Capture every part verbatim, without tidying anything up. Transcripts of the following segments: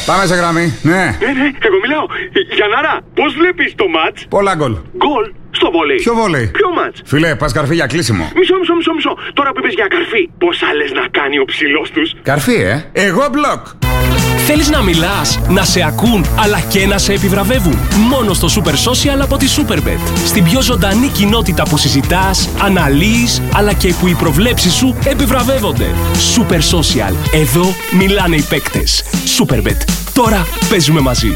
Πάμε σε γραμμή, ναι. Ναι, ναι, εγώ μιλάω. Γιαννάρα, πώς βλέπεις το μάτς? Πολλά γκολ. Γκολ στο βόλεϊ. Ποιο βόλεϊ? Ποιο μάτς? Φίλε, πας καρφί για κλείσιμο. Μισό, μισό, μισό, μισό. Τώρα που είπες για καρφί, πώς άλλες να κάνει ο ψηλός τους? Καρφί, ε. Εγώ μπλοκ. Θέλεις να μιλάς, να σε ακούν, αλλά και να σε επιβραβεύουν? Μόνο στο Super Social από τη Superbet. Στην πιο ζωντανή κοινότητα που συζητάς, αναλύεις, αλλά και που οι προβλέψεις σου επιβραβεύονται. Super Social. Εδώ μιλάνε οι παίκτες. Superbet. Τώρα παίζουμε μαζί.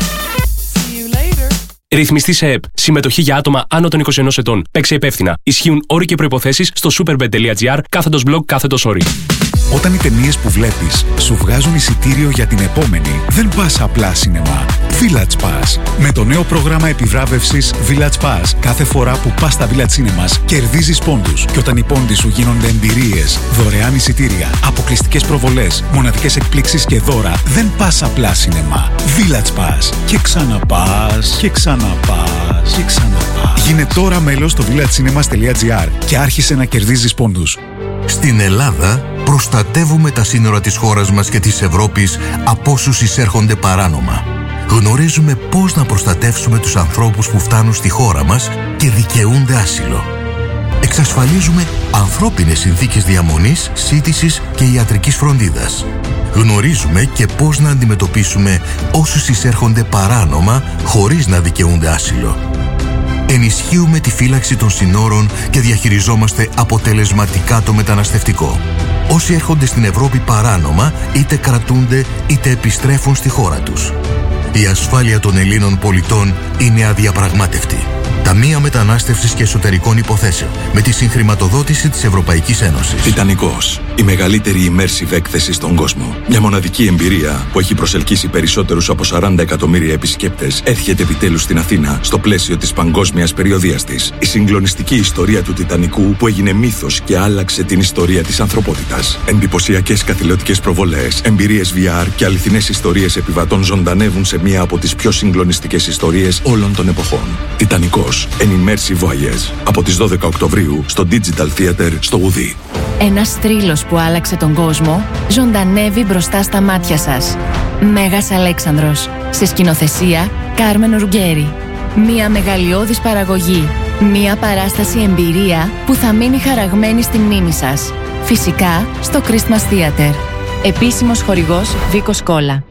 Ρυθμιστή σε ΕΠ. Συμμετοχή για άτομα άνω των είκοσι ενός ετών. Παίξε υπεύθυνα. Ισχύουν όροι και προϋποθέσεις στο superbet.gr κάθετος blog κάθετος όροι. Όταν οι ταινίες που βλέπεις σου βγάζουν εισιτήριο για την επόμενη, δεν πας απλά σινεμά. Village Pass. Με το νέο πρόγραμμα επιβράβευσης Village Pass, κάθε φορά που πας στα Village Cinemas, κερδίζεις πόντους. Και όταν οι πόντοι σου γίνονται εμπειρίες, δωρεάν εισιτήρια, αποκλειστικές προβολές, μοναδικές εκπλήξεις και δώρα, δεν πας απλά σινεμά. Village Pass. Και ξαναπάς, και ξαναπάς, και ξαναπάς. Γίνε τώρα μέλος στο villagecinema.gr και άρχισε να κερδίζεις πόντους. Στην Ελλάδα προστατεύουμε τα σύνορα της χώρας μας και της Ευρώπης από όσους εισέρχονται παράνομα. Γνωρίζουμε πώς να προστατεύσουμε τους ανθρώπους που φτάνουν στη χώρα μας και δικαιούνται άσυλο. Εξασφαλίζουμε ανθρώπινες συνθήκες διαμονής, σύντησης και ιατρικής φροντίδας. Γνωρίζουμε και πώς να αντιμετωπίσουμε όσους εισέρχονται παράνομα χωρίς να δικαιούνται άσυλο. Ενισχύουμε τη φύλαξη των συνόρων και διαχειριζόμαστε αποτελεσματικά το μεταναστευτικό. Όσοι έρχονται στην Ευρώπη παράνομα, είτε κρατούνται είτε επιστρέφουν στη χώρα τους. Η ασφάλεια των Ελλήνων πολιτών είναι αδιαπραγμάτευτη. Ταμεία Μετανάστευσης και Εσωτερικών Υποθέσεων, με τη συγχρηματοδότηση της Ευρωπαϊκής Ένωσης. Τιτανικός, η μεγαλύτερη immersive έκθεση στον κόσμο. Μια μοναδική εμπειρία που έχει προσελκύσει περισσότερους από σαράντα εκατομμύρια επισκέπτες, έρχεται επιτέλους στην Αθήνα στο πλαίσιο της παγκόσμιας περιοδείας της. Η συγκλονιστική ιστορία του Τιτανικού που έγινε μύθος και άλλαξε την ιστορία της ανθρωπότητας. Εντυπωσιακές καθηλωτικές προβολές, εμπειρίες βι αρ και αληθινές ιστορίες επιβατών ζωντανεύουν σε μία από τις πιο συγκλονιστικές ιστορίες όλων των εποχών. Τιτανικός. An Immersive Voyage. Από τις δώδεκα Οκτωβρίου στο Digital Theater στο Ουδί. Ένας θρύλος που άλλαξε τον κόσμο ζωντανεύει μπροστά στα μάτια σας. Μέγας Αλέξανδρος. Σε σκηνοθεσία Κάρμεν Ρουγκέρι. Μια μεγαλειώδης παραγωγή. Μια παράσταση εμπειρία που θα μείνει χαραγμένη στη μνήμη σας. Φυσικά στο Christmas Theater. Επίσημος χορηγός Βίκος Κόλλα.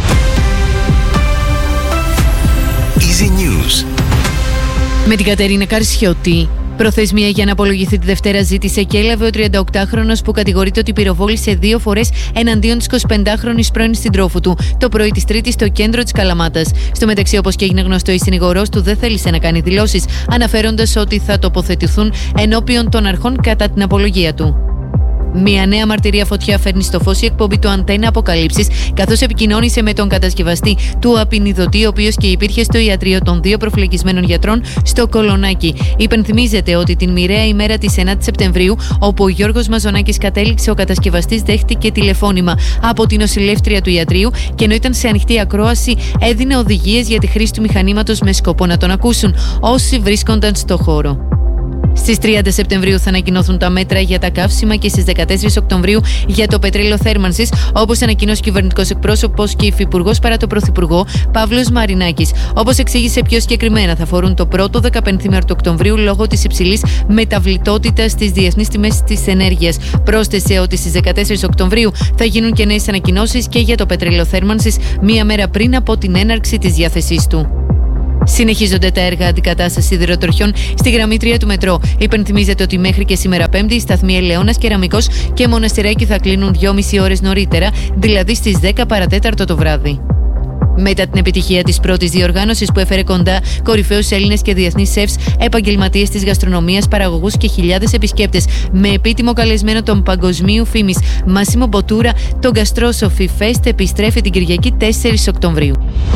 Easy News. Με την Κατερίνα Καρσιώτη. Προθεσμία για να απολογηθεί τη Δευτέρα ζήτησε και έλαβε ο τριανταοκτάχρονος που κατηγορείται ότι πυροβόλησε δύο φορές εναντίον της εικοσιπεντάχρονης πρώην συντρόφου του το πρωί της Τρίτης στο κέντρο της Καλαμάτας. Στο μεταξύ, όπως και έγινε γνωστό, η συνηγορός του δεν θέλησε να κάνει δηλώσεις, αναφέροντας ότι θα τοποθετηθούν ενώπιον των αρχών κατά την απολογία του. Μια νέα μαρτυρία φωτιά φέρνει στο φως η εκπομπή του Αντένα Αποκαλύψεις, καθώς επικοινώνησε με τον κατασκευαστή του απεινιδωτή, ο οποίος και υπήρχε στο ιατρείο των δύο προφυλακισμένων γιατρών στο Κολονάκι. Υπενθυμίζεται ότι την μοιραία ημέρα της ενάτης Σεπτεμβρίου, όπου ο Γιώργος Μαζονάκης κατέληξε, ο κατασκευαστής δέχτηκε τηλεφώνημα από την νοσηλεύτρια του ιατρείου και ενώ ήταν σε ανοιχτή ακρόαση, έδινε οδηγίες για τη χρήση του μηχανήματος με σκοπό να τον ακούσουν όσοι βρίσκονταν στο χώρο. Στις τριάντα Σεπτεμβρίου θα ανακοινώθουν τα μέτρα για τα καύσιμα και στις δεκατέσσερις Οκτωβρίου για το πετρέλαιο θέρμανσης, όπως ανακοινώσει ο κυβερνητικός εκπρόσωπος και υφυπουργός παρά τον Πρωθυπουργό Παύλος Μαρινάκης. Όπως εξήγησε πιο συγκεκριμένα, θα αφορούν το πρώτο δεκαπενθήμερο του Οκτωβρίου λόγω της υψηλής μεταβλητότητας στις διεθνείς τιμές της ενέργειας. Πρόσθεσε ότι στις δεκατέσσερις Οκτωβρίου θα γίνουν και νέες ανακοινώσεις και για το πετρέλαιο θέρμανσης, μία μέρα πριν από την έναρξη της διάθεσής του. Συνεχίζονται τα έργα αντικατάστασης σιδηροτροχιών στη γραμμή τρία του μετρό. Υπενθυμίζεται ότι μέχρι και σήμερα Πέμπτη οι σταθμοί Ελαιώνας, Κεραμικός και Μοναστηράκι θα κλείνουν δυόμιση ώρες νωρίτερα, δηλαδή στις δέκα παρατέταρτο το βράδυ. Μετά την επιτυχία της πρώτης διοργάνωσης που έφερε κοντά κορυφαίους Έλληνες και διεθνείς σεφς, επαγγελματίες της γαστρονομίας, παραγωγούς και χιλιάδες επισκέπτες, με επίτιμο καλεσμένο τον παγκοσμίου φήμης Μάσιμο Μποτούρα, το Gastro Sophie Fest επιστρέφει την Κυριακή τέσσερις Οκτωβρίου.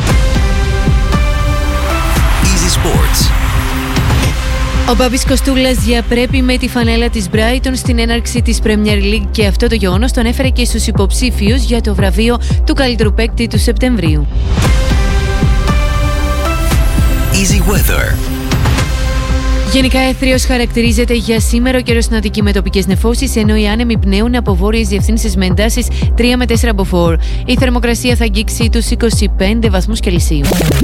Sports. Ο Μπάμπης Κοστούλας διαπρέπει με τη φανέλα της Brighton στην έναρξη της Premier League και αυτό το γεγονός τον έφερε και στους υποψήφιους για το βραβείο του καλύτερου παίκτη του Σεπτεμβρίου. Easy Weather. Γενικά έθριος χαρακτηρίζεται για σήμερα ο καιρός στην Αττική με τοπικές νεφώσεις, ενώ οι άνεμοι πνέουν από βόρειες διευθύνσεις με εντάσεις τρία με τέσσερα μποφόρ. Η θερμοκρασία θα αγγίξει τους είκοσι πέντε βαθμούς Κελσίου.